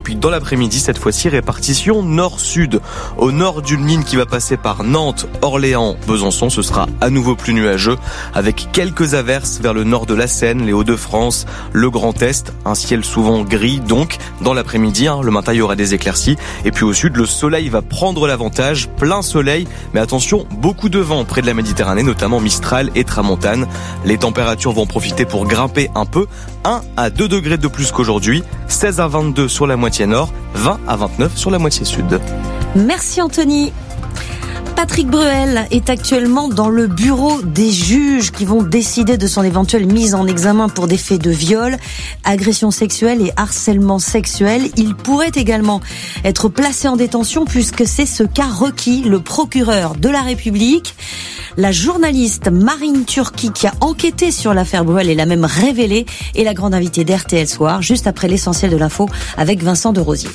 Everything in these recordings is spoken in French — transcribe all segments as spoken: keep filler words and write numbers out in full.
puis dans l'après-midi, cette fois-ci, répartition nord-sud. Au nord d'une ligne qui va passer par Nantes, Orléans, Besançon, ce sera à nouveau plus nuageux, avec quelques averses vers le nord de la Seine, les Hauts-de-France, le Grand Est, un ciel souvent gris donc. Dans l'après-midi, hein, le matin, il y aura des éclaircies. Et puis au sud, le soleil va prendre l'avantage, plein soleil, mais attention, beaucoup de vent près de la Méditerranée, notamment Mistral et Tramontane. Les températures vont profiter pour grimper un peu, un à deux degrés de plus qu'aujourd'hui, seize à vingt-deux sur la moitié nord, vingt à vingt-neuf sur la moitié sud. Merci Anthony. Patrick Bruel est actuellement dans le bureau des juges qui vont décider de son éventuelle mise en examen pour des faits de viol, agression sexuelle et harcèlement sexuel. Il pourrait également être placé en détention puisque c'est ce qu'a requis le procureur de la République. La journaliste Marine Turki qui a enquêté sur l'affaire Bruel et l'a même révélée est la grande invitée d'R T L Soir, juste après l'essentiel de l'info avec Vincent de Rosier.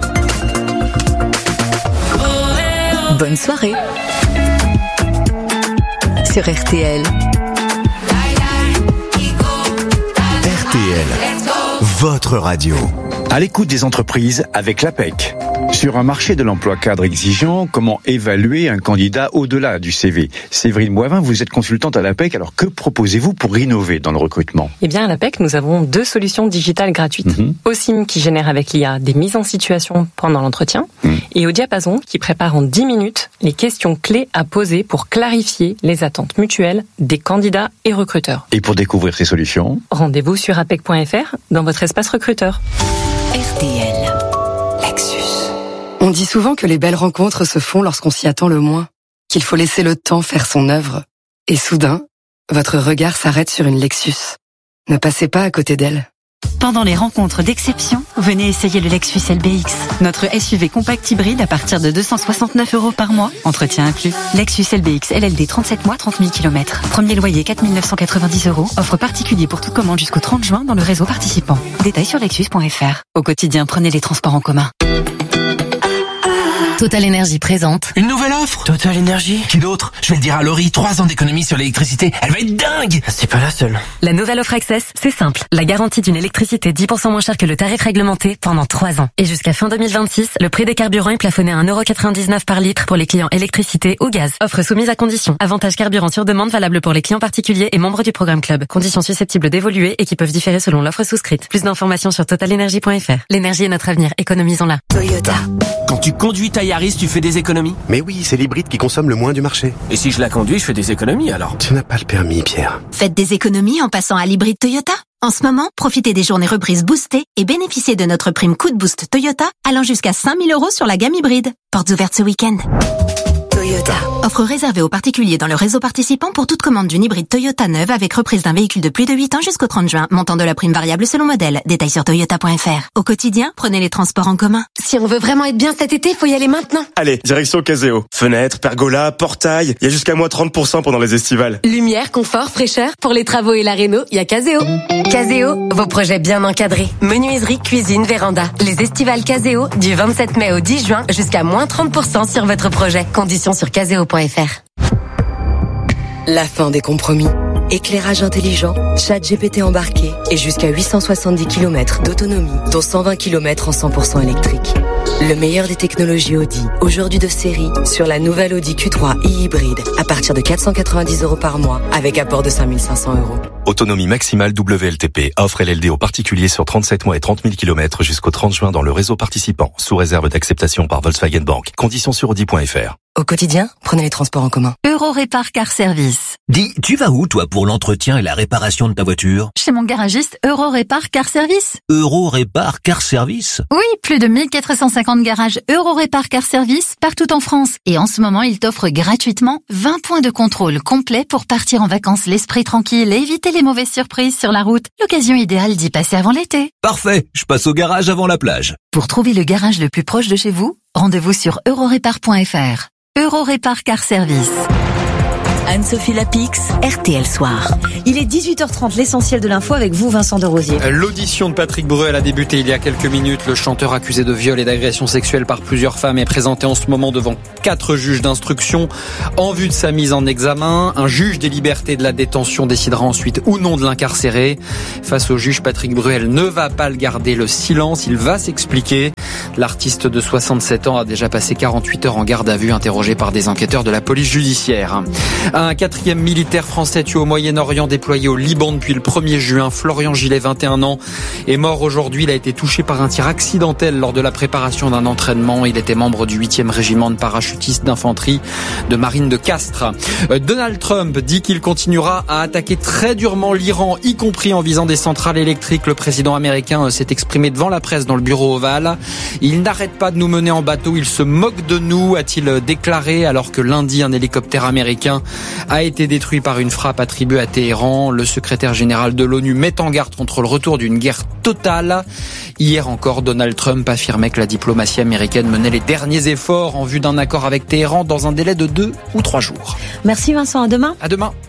Bonne soirée sur R T L. R T L, votre radio. À l'écoute des entreprises avec l'A P E C. Sur un marché de l'emploi cadre exigeant, comment évaluer un candidat au-delà du C V? Séverine Boivin, vous êtes consultante à l'A P E C, alors que proposez-vous pour innover dans le recrutement? Eh bien, à l'A P E C, nous avons deux solutions digitales gratuites. Mm-hmm. OSIM qui génère avec l'I A des mises en situation pendant l'entretien mm. et au Diapason qui prépare en dix minutes les questions clés à poser pour clarifier les attentes mutuelles des candidats et recruteurs. Et pour découvrir ces solutions, rendez-vous sur apec point f r dans votre espace recruteur. R T L. Lexus. On dit souvent que les belles rencontres se font lorsqu'on s'y attend le moins, qu'il faut laisser le temps faire son œuvre. Et soudain, votre regard s'arrête sur une Lexus. Ne passez pas à côté d'elle. Pendant les rencontres d'exception, venez essayer le Lexus L B X. Notre S U V compact hybride à partir de deux cent soixante-neuf euros par mois, entretien inclus. Lexus L B X L L D trente-sept mois, trente mille kilomètres. Premier loyer quatre mille neuf cent quatre-vingt-dix euros. Offre particulier pour toute commande jusqu'au trente juin dans le réseau participant. Détails sur lexus point f r. Au quotidien, prenez les transports en commun. Total Énergie présente. Une nouvelle offre Total Énergie. Qui d'autre? Je vais le dire à Laurie, trois ans d'économie sur l'électricité. Elle va être dingue. C'est pas la seule. La nouvelle offre Access, c'est simple. La garantie d'une électricité dix pour cent moins chère que le tarif réglementé pendant trois ans. Et jusqu'à fin deux mille vingt-six, le prix des carburants est plafonné à un euro quatre-vingt-dix-neuf par litre pour les clients électricité ou gaz. Offre soumise à conditions. Avantage carburant sur demande valable pour les clients particuliers et membres du programme Club. Conditions susceptibles d'évoluer et qui peuvent différer selon l'offre souscrite. Plus d'informations sur total énergie point f r. L'énergie est notre avenir, économisons-la. Toyota. Quand tu conduis ta Yaris, tu fais des économies? Mais oui, c'est l'hybride qui consomme le moins du marché. Et si je la conduis, je fais des économies alors? Tu n'as pas le permis, Pierre. Faites des économies en passant à l'hybride Toyota. En ce moment, profitez des journées reprises boostées et bénéficiez de notre prime coup de boost Toyota allant jusqu'à cinq mille euros sur la gamme hybride. Portes ouvertes ce week-end. Toyota. Offre réservée aux particuliers dans le réseau participant pour toute commande d'une hybride Toyota neuve avec reprise d'un véhicule de plus de huit ans jusqu'au trente juin. Montant de la prime variable selon modèle. Détails sur toyota point f r. Au quotidien, prenez les transports en commun. Si on veut vraiment être bien cet été, faut y aller maintenant. Allez, direction Caseo. Fenêtres, pergola, portail. Il y a jusqu'à moins trente pour cent pendant les estivales. Lumière, confort, fraîcheur. Pour les travaux et la réno, il y a Caseo. Caseo, vos projets bien encadrés. Menuiserie, cuisine, véranda. Les estivales Caseo du vingt-sept mai au dix juin jusqu'à moins trente pour cent sur votre projet. Conditions sur caseo point f r. La fin des compromis. Éclairage intelligent, chat G P T embarqué et jusqu'à huit cent soixante-dix kilomètres d'autonomie, dont cent vingt kilomètres en cent pour cent électrique. Le meilleur des technologies Audi, aujourd'hui de série, sur la nouvelle Audi Q trois e-hybride, à partir de quatre cent quatre-vingt-dix euros par mois, avec apport de cinq mille cinq cents euros. Autonomie maximale W L T P. Offre L L D aux particuliers sur trente-sept mois et trente mille kilomètres jusqu'au trente juin dans le réseau participant, sous réserve d'acceptation par Volkswagen Bank. Conditions sur audi point f r. Au quotidien, prenez les transports en commun. Eurorépar Car Service. Dis, tu vas où toi pour l'entretien et la réparation de ta voiture? Chez mon garagiste Eurorépar Car Service. Eurorépar Car Service? Oui, plus de mille quatre cent cinquante garages Eurorépar Car Service partout en France. Et en ce moment, il t'offre gratuitement vingt points de contrôle complets pour partir en vacances l'esprit tranquille et éviter les mauvaises surprises sur la route. L'occasion idéale d'y passer avant l'été. Parfait, je passe au garage avant la plage. Pour trouver le garage le plus proche de chez vous, rendez-vous sur eurorépar point f r. Eurorépar Car Service. Anne-Sophie Lapix, R T L Soir. Il est dix-huit heures trente, l'essentiel de l'info avec vous, Vincent de Rosier. L'audition de Patrick Bruel a débuté il y a quelques minutes. Le chanteur accusé de viol et d'agression sexuelle par plusieurs femmes est présenté en ce moment devant quatre juges d'instruction en vue de sa mise en examen. Un juge des libertés et de la détention décidera ensuite ou non de l'incarcérer. Face au juge, Patrick Bruel ne va pas le garder le silence, il va s'expliquer. L'artiste de soixante-sept ans a déjà passé quarante-huit heures en garde à vue, interrogé par des enquêteurs de la police judiciaire. Un quatrième militaire français tué au Moyen-Orient, déployé au Liban depuis le premier juin. Florian Gillet, vingt et un ans, est mort aujourd'hui. Il a été touché par un tir accidentel lors de la préparation d'un entraînement. Il était membre du huitième régiment de parachutistes d'infanterie de marine de Castres. Donald Trump dit qu'il continuera à attaquer très durement l'Iran, y compris en visant des centrales électriques. Le président américain s'est exprimé devant la presse dans le bureau ovale. Il n'arrête pas de nous mener en bateau, il se moque de nous, a-t-il déclaré, alors que lundi, un hélicoptère américain a été détruit par une frappe attribuée à Téhéran. Le secrétaire général de l'ONU met en garde contre le retour d'une guerre totale. Hier encore, Donald Trump affirmait que la diplomatie américaine menait les derniers efforts en vue d'un accord avec Téhéran dans un délai de deux ou trois jours. Merci Vincent, à demain. À demain.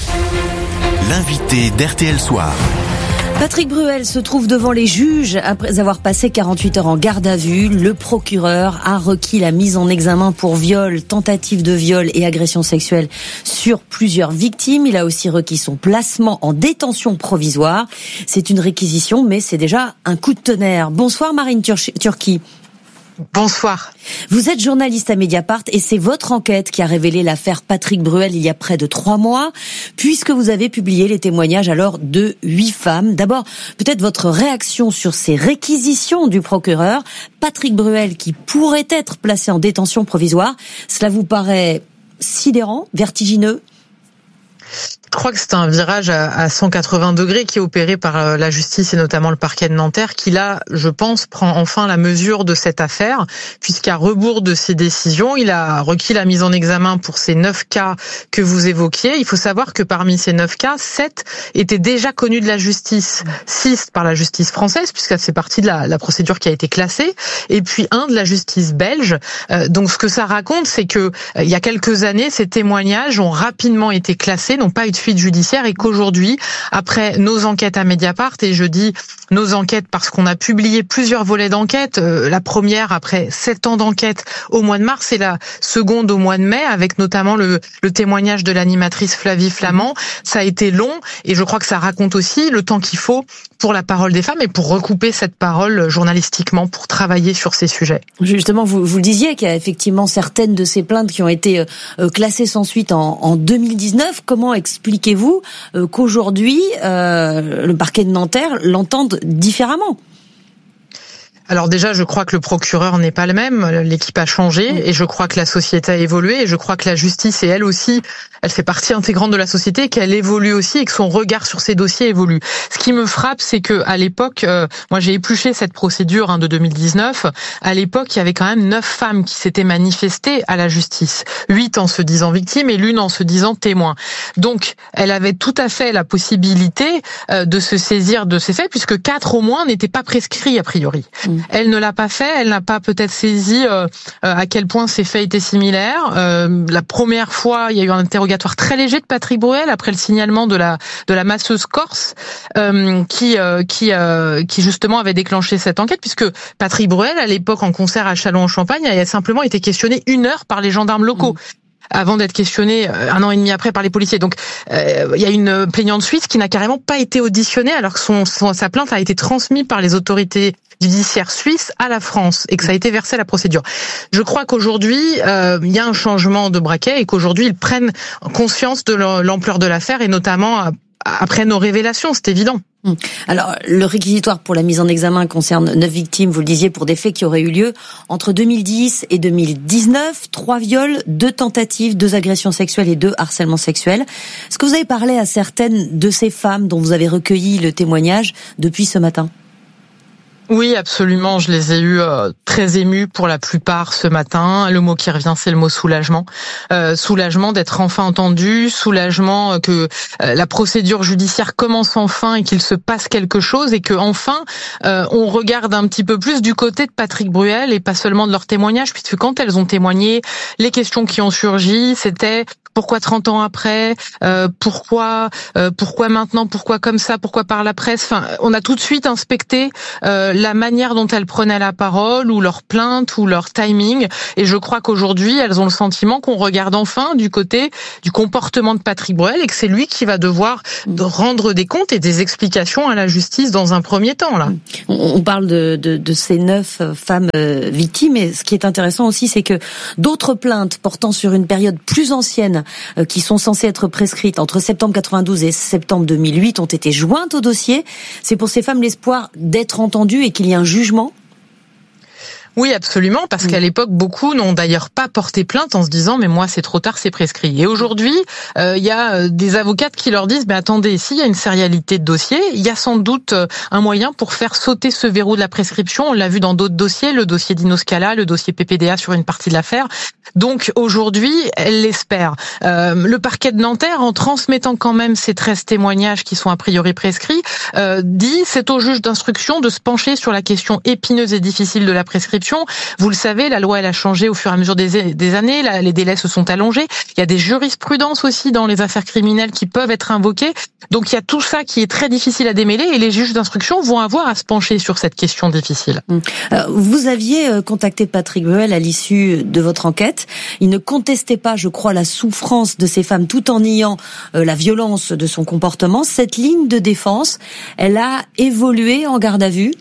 L'invité d'R T L Soir. Patrick Bruel se trouve devant les juges après avoir passé quarante-huit heures en garde à vue. Le procureur a requis la mise en examen pour viol, tentative de viol et agression sexuelle sur plusieurs victimes. Il a aussi requis son placement en détention provisoire. C'est une réquisition, mais c'est déjà un coup de tonnerre. Bonsoir Marine Tur- Turki. Bonsoir. Vous êtes journaliste à Mediapart et c'est votre enquête qui a révélé l'affaire Patrick Bruel il y a près de trois mois, puisque vous avez publié les témoignages alors de huit femmes. D'abord, peut-être votre réaction sur ces réquisitions du procureur. Patrick Bruel qui pourrait être placé en détention provisoire, cela vous paraît sidérant, vertigineux ? Je crois que c'est un virage à cent quatre-vingts degrés qui est opéré par la justice et notamment le parquet de Nanterre qui là, je pense, prend enfin la mesure de cette affaire puisqu'à rebours de ses décisions, il a requis la mise en examen pour ces neuf cas que vous évoquiez. Il faut savoir que parmi ces neuf cas, sept étaient déjà connus de la justice, six par la justice française puisque c'est partie de la, la procédure qui a été classée et puis un de la justice belge. Euh, donc ce que ça raconte, c'est que euh, il y a quelques années, ces témoignages ont rapidement été classés, n'ont pas eu de suite judiciaire et qu'aujourd'hui, après nos enquêtes à Mediapart, et je dis nos enquêtes parce qu'on a publié plusieurs volets d'enquête, euh, la première après sept ans d'enquête au mois de mars et la seconde au mois de mai, avec notamment le, le témoignage de l'animatrice Flavie Flamand. Ça a été long et je crois que ça raconte aussi le temps qu'il faut pour la parole des femmes et pour recouper cette parole journalistiquement, pour travailler sur ces sujets. Justement, vous, vous le disiez qu'il y a effectivement certaines de ces plaintes qui ont été euh, classées sans suite en, en deux mille dix-neuf. Comment expliquez-vous euh, qu'aujourd'hui, euh, le parquet de Nanterre l'entende différemment ? Alors déjà, je crois que le procureur n'est pas le même, l'équipe a changé et je crois que la société a évolué et je crois que la justice, et elle aussi, elle fait partie intégrante de la société, qu'elle évolue aussi et que son regard sur ces dossiers évolue. Ce qui me frappe, c'est que à l'époque, euh, moi j'ai épluché cette procédure hein, de deux mille dix-neuf, à l'époque il y avait quand même neuf femmes qui s'étaient manifestées à la justice, huit en se disant victimes et l'une en se disant témoin. Donc elle avait tout à fait la possibilité euh, de se saisir de ces faits puisque quatre au moins n'étaient pas prescrits a priori. Mmh. Elle ne l'a pas fait, elle n'a pas peut-être saisi euh, à quel point ces faits étaient similaires. Euh, la première fois, il y a eu un interrogatoire très léger de Patrick Bruel après le signalement de la de la masseuse corse euh, qui euh, qui euh, qui justement avait déclenché cette enquête puisque Patrick Bruel à l'époque en concert à Châlons-en-Champagne avait simplement été questionné une heure par les gendarmes locaux. Mmh. Avant d'être questionné un an et demi après par les policiers. Donc, euh, il y a une plaignante suisse qui n'a carrément pas été auditionnée alors que son, son, sa plainte a été transmise par les autorités judiciaires suisses à la France et que ça a été versé à la procédure. Je crois qu'aujourd'hui, euh, il y a un changement de braquet et qu'aujourd'hui, ils prennent conscience de l'ampleur de l'affaire et notamment après nos révélations, c'est évident. Alors, le réquisitoire pour la mise en examen concerne neuf victimes, vous le disiez, pour des faits qui auraient eu lieu entre deux mille dix et deux mille dix-neuf. Trois viols, deux tentatives, deux agressions sexuelles et deux harcèlements sexuels. Est-ce que vous avez parlé à certaines de ces femmes dont vous avez recueilli le témoignage depuis ce matin ? Oui, absolument. Je les ai eus euh, très émus pour la plupart ce matin. Le mot qui revient, c'est le mot soulagement. Euh, soulagement d'être enfin entendu, soulagement que euh, la procédure judiciaire commence enfin et qu'il se passe quelque chose et que enfin euh, on regarde un petit peu plus du côté de Patrick Bruel et pas seulement de leurs témoignages, puisque quand elles ont témoigné, les questions qui ont surgi, c'était pourquoi trente ans après, euh, pourquoi euh, pourquoi maintenant, pourquoi comme ça, pourquoi par la presse. Enfin, on a tout de suite inspecté euh, la manière dont elles prenaient la parole ou leur plainte ou leur timing. Et je crois qu'aujourd'hui, elles ont le sentiment qu'on regarde enfin du côté du comportement de Patrick Bruel et que c'est lui qui va devoir rendre des comptes et des explications à la justice dans un premier temps. Là, on parle de, de, de ces neuf femmes victimes. Et ce qui est intéressant aussi, c'est que d'autres plaintes portant sur une période plus ancienne, qui sont censées être prescrites entre septembre quatre-vingt-douze et septembre deux mille huit, ont été jointes au dossier. C'est pour ces femmes l'espoir d'être entendues et qu'il y ait un jugement? Oui, absolument, parce qu'à l'époque, beaucoup n'ont d'ailleurs pas porté plainte en se disant « mais moi, c'est trop tard, c'est prescrit ». Et aujourd'hui, il euh, y a des avocates qui leur disent « mais attendez, s'il y a une sérialité de dossier, il y a sans doute un moyen pour faire sauter ce verrou de la prescription ». On l'a vu dans d'autres dossiers, le dossier d'Ino Scala, le dossier P P D A sur une partie de l'affaire. Donc aujourd'hui, elle l'espère. Euh, le parquet de Nanterre, en transmettant quand même ces treize témoignages qui sont a priori prescrits, euh, dit « c'est au juge d'instruction de se pencher sur la question épineuse et difficile de la prescription ». Vous le savez, la loi elle a changé au fur et à mesure des, des années, là, les délais se sont allongés. Il y a des jurisprudences aussi dans les affaires criminelles qui peuvent être invoquées. Donc il y a tout ça qui est très difficile à démêler et les juges d'instruction vont avoir à se pencher sur cette question difficile. Alors, vous aviez contacté Patrick Bruel à l'issue de votre enquête. Il ne contestait pas, je crois, la souffrance de ces femmes tout en niant euh, la violence de son comportement. Cette ligne de défense, elle a évolué en garde à vue?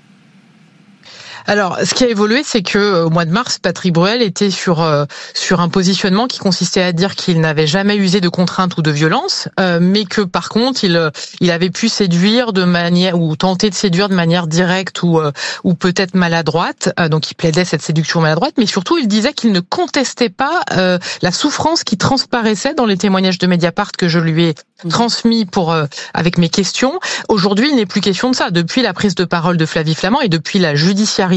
Alors, ce qui a évolué, c'est que au mois de mars, Patrick Bruel était sur euh, sur un positionnement qui consistait à dire qu'il n'avait jamais usé de contrainte ou de violence, euh, mais que par contre, il il avait pu séduire de manière ou tenter de séduire de manière directe ou euh, ou peut-être maladroite. Euh, donc, il plaidait cette séduction maladroite, mais surtout, il disait qu'il ne contestait pas euh, la souffrance qui transparaissait dans les témoignages de Mediapart que je lui ai transmis pour euh, avec mes questions. Aujourd'hui, il n'est plus question de ça. Depuis la prise de parole de Flavie Flament et depuis la judiciarisation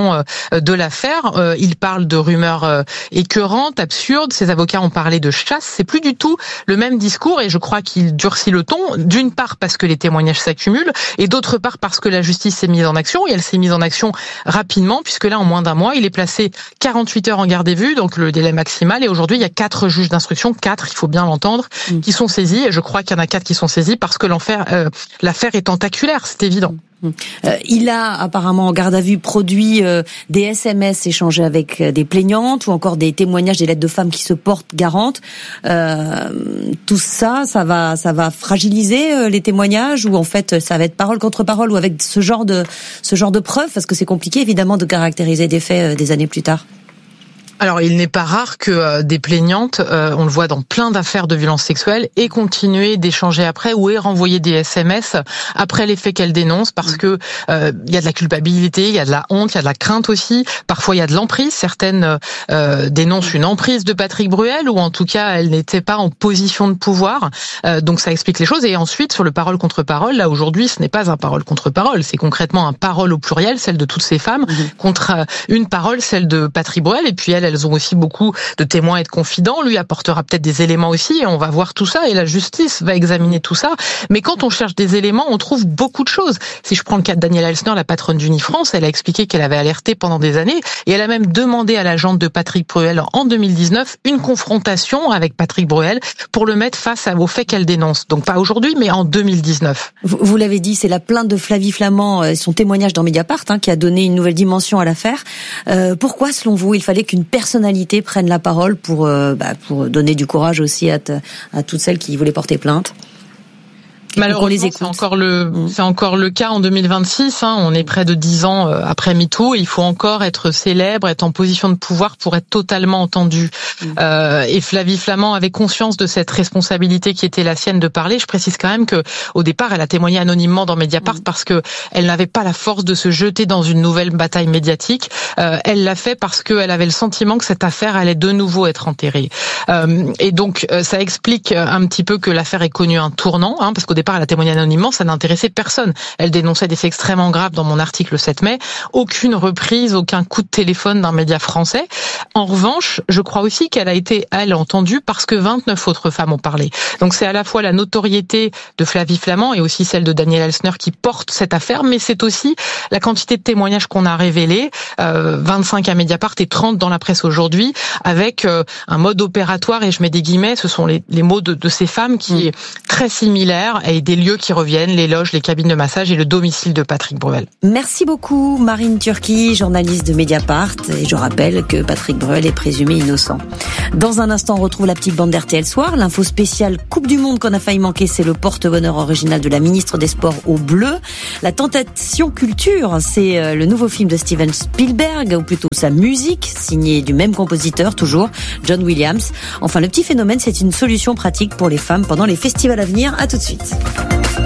de l'affaire, euh, il parle de rumeurs euh, écœurantes, absurdes. Ses avocats ont parlé de chasse. C'est plus du tout le même discours et je crois qu'il durcit le ton. D'une part parce que les témoignages s'accumulent et d'autre part parce que la justice s'est mise en action et elle s'est mise en action rapidement puisque là, en moins d'un mois, il est placé quarante-huit heures en garde à vue, donc le délai maximal. Et aujourd'hui, il y a quatre juges d'instruction, quatre, il faut bien l'entendre, mmh. qui sont saisis. Et je crois qu'il y en a quatre qui sont saisis parce que l'affaire, euh, l'affaire est tentaculaire, c'est évident. Euh, il a apparemment en garde à vue produit euh, des S M S échangés avec euh, des plaignantes ou encore des témoignages, des lettres de femmes qui se portent garantes. Euh, tout ça, ça va, ça va fragiliser euh, les témoignages ou en fait ça va être parole contre parole ou avec ce genre de ce genre de preuves parce que c'est compliqué évidemment de caractériser des faits euh, des années plus tard. Alors, il n'est pas rare que euh, des plaignantes, euh, on le voit dans plein d'affaires de violences sexuelles, aient continué d'échanger après ou aient renvoyé des S M S après les faits qu'elles dénoncent parce que euh, il y a de la culpabilité, il y a de la honte, il y a de la crainte aussi. Parfois, il y a de l'emprise. Certaines euh, dénoncent une emprise de Patrick Bruel ou en tout cas, elles n'étaient pas en position de pouvoir. Euh, donc, ça explique les choses. Et ensuite, sur le parole contre parole, là aujourd'hui, ce n'est pas un parole contre parole. C'est concrètement un parole au pluriel, celle de toutes ces femmes, mmh. contre une parole, celle de Patrick Bruel. Et puis elle, elles ont aussi beaucoup de témoins et de confidents. Lui apportera peut-être des éléments aussi et on va voir tout ça et la justice va examiner tout ça. Mais quand on cherche des éléments, on trouve beaucoup de choses. Si je prends le cas de Danielle Elsner, la patronne d'Unifrance, elle a expliqué qu'elle avait alerté pendant des années et elle a même demandé à l'agente de Patrick Bruel en deux mille dix-neuf une confrontation avec Patrick Bruel pour le mettre face aux faits qu'elle dénonce. Donc pas aujourd'hui, mais en deux mille dix-neuf. Vous, vous l'avez dit, c'est la plainte de Flavie Flament et son témoignage dans Mediapart hein, qui a donné une nouvelle dimension à l'affaire. Euh, pourquoi, selon vous, il fallait qu'une personnalité prenne la parole pour euh, bah, pour donner du courage aussi à, t- à toutes celles qui voulaient porter plainte? Malheureusement, c'est encore le mmh. c'est encore le cas en deux mille vingt-six. Hein, on est près de dix ans après MeToo. Et il faut encore être célèbre, être en position de pouvoir pour être totalement entendu. Mmh. Euh, et Flavie Flament avait conscience de cette responsabilité qui était la sienne de parler. Je précise quand même que au départ, elle a témoigné anonymement dans Mediapart mmh. parce que elle n'avait pas la force de se jeter dans une nouvelle bataille médiatique. Euh, elle l'a fait parce qu'elle avait le sentiment que cette affaire allait de nouveau être enterrée. Euh, et donc, ça explique un petit peu que l'affaire ait connu un tournant, hein, parce qu'au départ, départ, elle a témoigné anonymement, ça n'intéressait personne. Elle dénonçait des faits extrêmement graves dans mon article le sept mai. Aucune reprise, aucun coup de téléphone d'un média français. En revanche, je crois aussi qu'elle a été, elle, entendue parce que vingt-neuf autres femmes ont parlé. Donc c'est à la fois la notoriété de Flavie Flament et aussi celle de Daniel Elsner qui porte cette affaire, mais c'est aussi la quantité de témoignages qu'on a révélés, euh, vingt-cinq à Mediapart et trente dans la presse aujourd'hui, avec euh, un mode opératoire, et je mets des guillemets, ce sont les, les mots de, de ces femmes qui est très similaire, et des lieux qui reviennent, les loges, les cabines de massage et le domicile de Patrick Bruel. Merci beaucoup Marine Turki, journaliste de Mediapart, et je rappelle que Patrick Bruel est présumé innocent. Dans un instant, on retrouve la petite bande d'R T L Soir, l'info spéciale Coupe du Monde qu'on a failli manquer, c'est le porte-bonheur original de la ministre des Sports au bleu. La tentation culture, c'est le nouveau film de Steven Spielberg, ou plutôt sa musique, signée du même compositeur, toujours, John Williams. Enfin, le petit phénomène, c'est une solution pratique pour les femmes pendant les festivals à venir. À tout de suite.